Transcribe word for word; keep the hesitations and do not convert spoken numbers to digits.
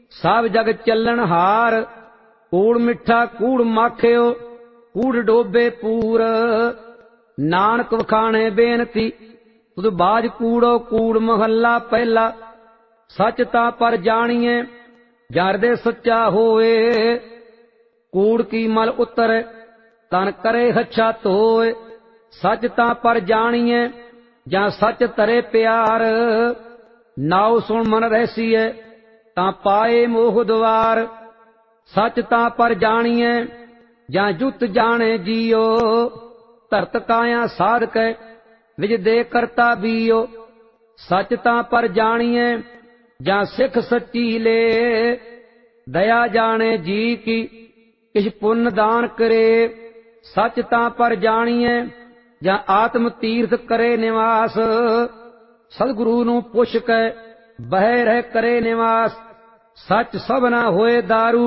ਸਭ ਜਗ ਚੱਲਣ ਹਾਰ। ਕੂੜ ਮਿੱਠਾ ਕੂੜ ਮਾਖਿਓ, ਕੂੜ ਡੋਬੇ ਪੂਰ। ਨਾਨਕ ਵਖਾਣੇ ਬੇਨਤੀ ਤੁਧ ਬਾਜ ਕੂੜੋ ਕੂੜ। ਮਹੱਲਾ ਪਹਿਲਾ। ਸੱਚ ਤਾਂ ਪਰ ਜਾਣੀਏ ਜਾਂ ਹਿਰਦੇ ਸੱਚਾ ਹੋਏ। ਕੂੜ ਕੀ ਮਲ ਉਤਰੈ ਤਨ ਕਰੇ ਹੱਛਾ ਧੋਏ। ਸੱਚ ਤਾਂ ਪਰ ਜਾਣੀਏ ਜਾਂ ਸੱਚ ਤਰੇ ਪਿਆਰ। ਨਾਉ ਸੁਣ ਮਨ ਰਹਿਸੀਏ ਤਾਂ ਪਾਏ ਮੋਹ ਦੁਆਰ। ਸੱਚ ਤਾਂ ਪਰ ਜਾਣੀਏ ਜਾਂ ਜੁਤ ਜਾਣੇ ਜੀਓ। ਧਰਤ ਕਾਇਆ ਸਾਧਕੈ ਵਿਜ ਦੇ ਕਰਤਾ ਬੀਓ। ਸੱਚ ਤਾਂ ਪਰ ਜਾਣੀਏ ਜਾਂ ਸਿੱਖ ਸੱਚੀ ਲੇ। ਦਇਆ ਜਾਣੇ ਜੀ ਕੀ ਕਿਛ ਪੁੰਨ ਦਾਨ ਕਰੇ। ਸੱਚ ਤਾਂ ਪਰ ਜਾਣੀਏ ਜਾਂ ਆਤਮ ਤੀਰਥ ਕਰੇ ਨਿਵਾਸ। ਸਤਿਗੁਰੂ ਨੂੰ ਪੁੱਛ ਕੇ ਬਹਿ ਰਹਿ ਕਰੇ ਨਿਵਾਸ। ਸੱਚ ਸਭਨਾ ਹੋਏ ਦਾਰੂ